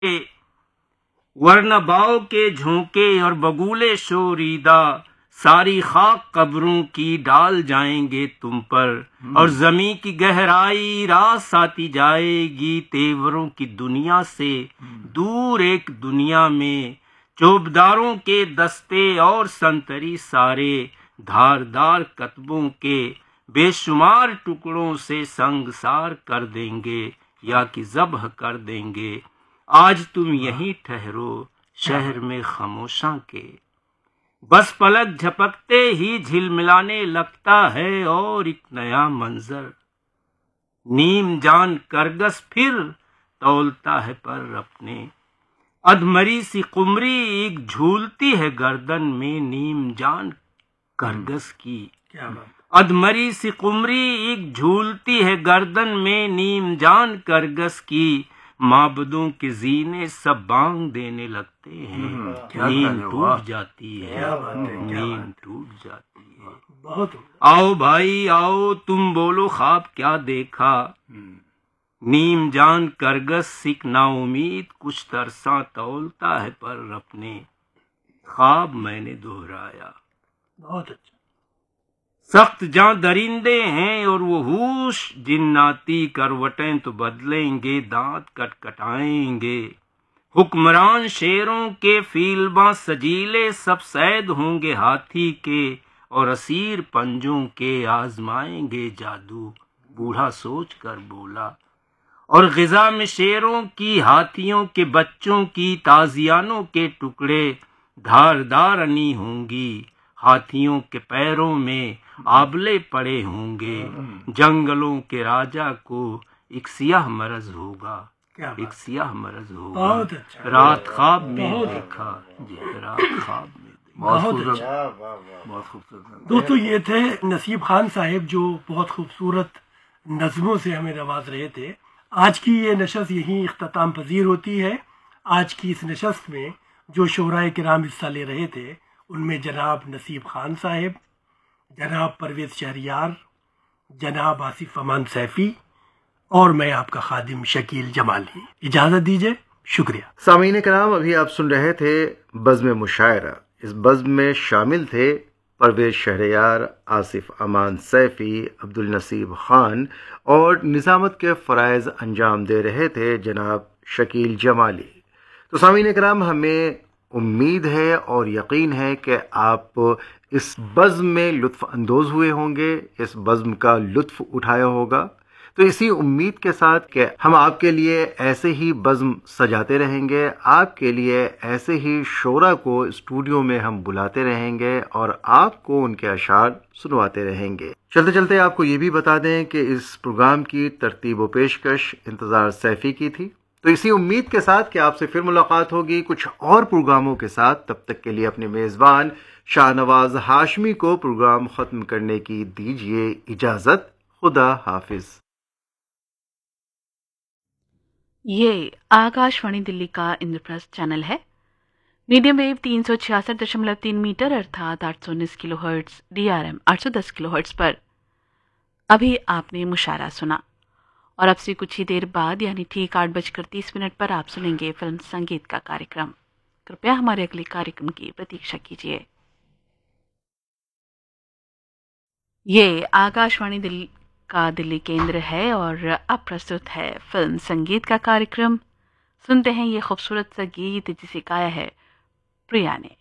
ورنہ باؤ کے جھونکے اور بگولے شوریدہ ساری خاک قبروں کی ڈال جائیں گے تم پر، اور زمیں کی گہرائی راس آتی جائے گی تیوروں کی دنیا سے دور ایک دنیا میں، چوبداروں کے دستے اور سنتری سارے دھاردار کتبوں کے بے شمار ٹکڑوں سے سنگسار کر دیں گے یا کہ ذبح کر دیں گے۔ آج تم یہیں ٹھہرو شہر میں خاموشاں کے، بس پلک جھپکتے ہی جھلملانے لگتا ہے اور ایک نیا منظر، نیم جان کرگس پھر تولتا ہے پر اپنے، ادھمری سی قمری ایک جھولتی ہے گردن میں نیم جان کرگس کی، ادھمری سی قمری ایک جھولتی ہے گردن میں نیم جان کرگس کی، معبدوں کے زینے سب بانگ دینے لگتے ہیں، نیند ٹوٹ جاتی ہے، نیند ٹوٹ جاتی ہے۔ آؤ بھائی آؤ تم بولو خواب کیا دیکھا، نیم جان کرگس سکھ نا امید کچھ ترساں تولتا ہے پر اپنے، خواب میں نے دہرایا۔ بہت اچھا۔ سخت جاں درندے ہیں اور وہ ہوش جناتی، کروٹیں تو بدلیں گے دانت کٹ کٹائیں گے، حکمران شیروں کے فیلباں سجیلے سب صید ہوں گے ہاتھی کے، اور اسیر پنجوں کے آزمائیں گے جادو، بوڑھا سوچ کر بولا، اور غذا میں شیروں کی ہاتھیوں کے بچوں کی تازیانوں کے ٹکڑے دھاردار انی ہوں گی، ہاتھیوں کے پیروں میں آبلے پڑے ہوں گے، جنگلوں کے راجا کو ایک سیاہ مرض ہوگا، ایک سیاہ مرض ہوگا، رات خواب میں دیکھا، رات خواب میں دیکھا۔ بہت خوبصورت دوستو، یہ تھے نصیب خان صاحب جو بہت خوبصورت نظموں سے ہمیں نواز رہے تھے۔ آج کی یہ نشست یہیں اختتام پذیر ہوتی ہے۔ آج کی اس نشست میں جو شعراء کرام حصہ لے رہے تھے ان میں جناب نصیب خان صاحب، جناب پرویز شہریار، جناب آصف امان سیفی اور میں آپ کا خادم شکیل جمالی۔ اجازت دیجیے، شکریہ۔ سامعین کرام، ابھی آپ سن رہے تھے بزم مشاعرہ۔ اس بزم میں شامل تھے پرویز شہریار، آصف امان سیفی، عبدالنصیب خان، اور نظامت کے فرائض انجام دے رہے تھے جناب شکیل جمالی۔ تو سامعین کرام، ہمیں امید ہے اور یقین ہے کہ آپ اس بزم میں لطف اندوز ہوئے ہوں گے، اس بزم کا لطف اٹھایا ہوگا۔ تو اسی امید کے ساتھ کہ ہم آپ کے لیے ایسے ہی بزم سجاتے رہیں گے، آپ کے لیے ایسے ہی شعراء کو اسٹوڈیو میں ہم بلاتے رہیں گے اور آپ کو ان کے اشعار سنواتے رہیں گے۔ چلتے چلتے آپ کو یہ بھی بتا دیں کہ اس پروگرام کی ترتیب و پیشکش انتظار سیفی کی تھی۔ تو اسی امید کے ساتھ کہ آپ سے پھر ملاقات ہوگی کچھ اور پروگراموں کے ساتھ، تب تک کے لیے اپنے میزبان شاہ نواز ہاشمی کو پروگرام ختم کرنے کی دیجیے اجازت۔ خدا حافظ۔ یہ آکاش وانی دلی کا اندرپرست چینل ہے۔ میڈیم ویو 366.3 میٹر ارتھات 819 کلو ہرٹز، DRM 810 کلو ہرٹز پر ابھی آپ نے مشاعرہ سنا، اور اب سے کچھ ہی دیر بعد یعنی ٹھیک 8:30 پر آپ سنیں گے فلم سنگیت کا کارکرم۔ کرپیا ہمارے اگلے کارکرم کی پرتیکشا کیجیے۔ یہ آکاش وانی دلی کا دلی کیندر ہے اور اب پرستت ہے فلم سنگیت کا کارکرم۔ سنتے ہیں یہ خوبصورت سا گیت جسے گایا ہے پریا نے۔